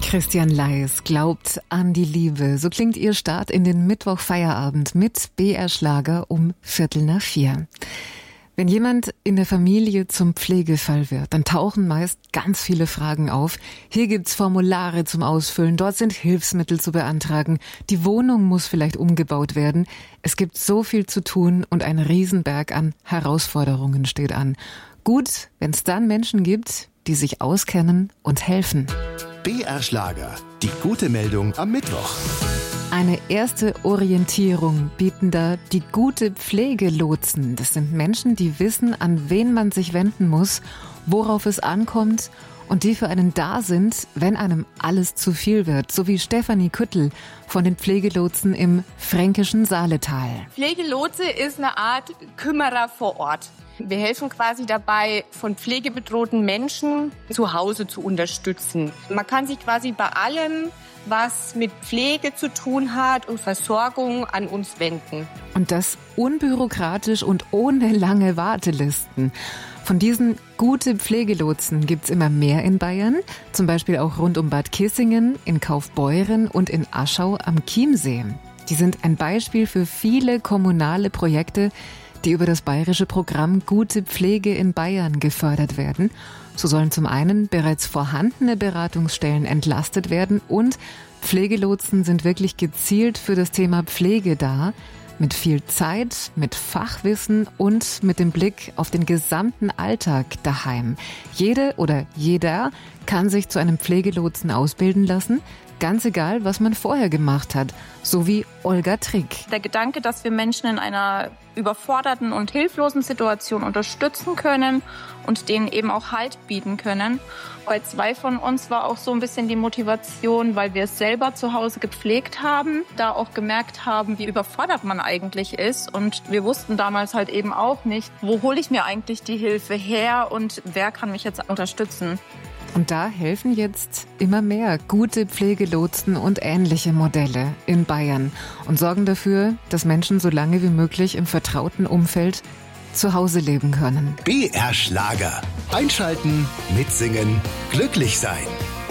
Christian Leis glaubt an die Liebe. So klingt ihr Start in den Mittwochfeierabend mit BR Schlager um 3:45. Wenn jemand in der Familie zum Pflegefall wird, dann tauchen meist ganz viele Fragen auf. Hier gibt's Formulare zum Ausfüllen, dort sind Hilfsmittel zu beantragen, die Wohnung muss vielleicht umgebaut werden. Es gibt so viel zu tun und ein Riesenberg an Herausforderungen steht an. Gut, wenn es dann Menschen gibt, die sich auskennen und helfen. BR Schlager, die gute Meldung am Mittwoch. Eine erste Orientierung bieten da die gute Pflegelotsen. Das sind Menschen, die wissen, an wen man sich wenden muss, worauf es ankommt und die für einen da sind, wenn einem alles zu viel wird. So wie Stefanie Küttel von den Pflegelotsen im fränkischen Saaletal. Pflegelotse ist eine Art Kümmerer vor Ort. Wir helfen quasi dabei, von pflegebedrohten Menschen zu Hause zu unterstützen. Man kann sich quasi bei allem, was mit Pflege zu tun hat und Versorgung, an uns wenden. Und das unbürokratisch und ohne lange Wartelisten. Von diesen gute Pflegelotsen gibt's immer mehr in Bayern, zum Beispiel auch rund um Bad Kissingen, in Kaufbeuren und in Aschau am Chiemsee. Die sind ein Beispiel für viele kommunale Projekte, die über das bayerische Programm Gute Pflege in Bayern gefördert werden. So sollen zum einen bereits vorhandene Beratungsstellen entlastet werden und Pflegelotsen sind wirklich gezielt für das Thema Pflege da, mit viel Zeit, mit Fachwissen und mit dem Blick auf den gesamten Alltag daheim. Jede oder jeder kann sich zu einem Pflegelotsen ausbilden lassen, ganz egal, was man vorher gemacht hat, so wie Olga Trick. Der Gedanke, dass wir Menschen in einer überforderten und hilflosen Situation unterstützen können und denen eben auch Halt bieten können. Bei 2 von uns war auch so ein bisschen die Motivation, weil wir es selber zu Hause gepflegt haben, da auch gemerkt haben, wie überfordert man eigentlich ist. Und wir wussten damals halt eben auch nicht, wo hole ich mir eigentlich die Hilfe her und wer kann mich jetzt unterstützen. Und da helfen jetzt immer mehr gute Pflegelotsen und ähnliche Modelle in Bayern und sorgen dafür, dass Menschen so lange wie möglich im vertrauten Umfeld zu Hause leben können. BR Schlager. Einschalten, mitsingen, glücklich sein.